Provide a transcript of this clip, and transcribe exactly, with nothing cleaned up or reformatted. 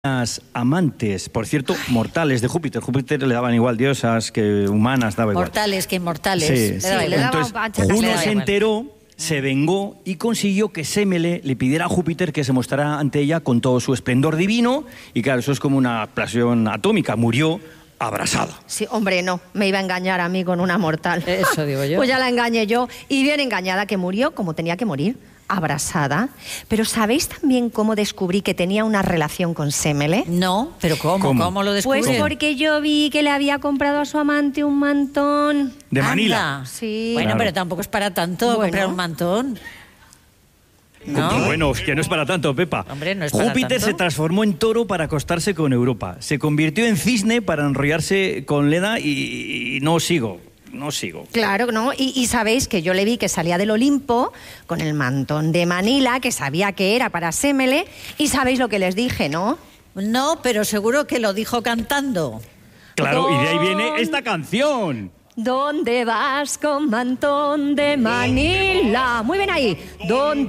amantes, por cierto, mortales de Júpiter. Júpiter le daban igual diosas que humanas, daba igual. Mortales que inmortales. Sí, le sí. daba, le daba Entonces, bachata, Juno le daba se igual. enteró, se vengó y consiguió que Semele le pidiera a Júpiter que se mostrara ante ella con todo su esplendor divino. Y claro, eso es como una explosión atómica. Murió abrasada. Sí, hombre, no, me iba a engañar a mí con una mortal. Eso digo yo. Pues ya la engañé yo, y bien engañada, que murió como tenía que morir, abrasada. Pero ¿sabéis también cómo descubrí que tenía una relación con Semele? No, pero ¿cómo? ¿Cómo, ¿Cómo? lo descubrió? Pues porque yo vi que le había comprado a su amante un mantón. De Manila. Anda. Sí. Bueno, Claro. pero tampoco es para tanto Bueno. comprar un mantón. ¿No? Bueno, que no es para tanto, Pepa. Hombre, no es para Júpiter tanto. se transformó en toro para acostarse con Europa. Se convirtió en cisne para enrollarse con Leda y, y no sigo, no sigo. Claro, ¿no? Y, y sabéis que yo le vi que salía del Olimpo con el mantón de Manila, que sabía que era para Semele, y sabéis lo que les dije, ¿no? No, pero seguro que lo dijo cantando. Claro, y de ahí viene esta canción. ¿Dónde vas con mantón de Manila? Muy bien ahí. ¿Dónde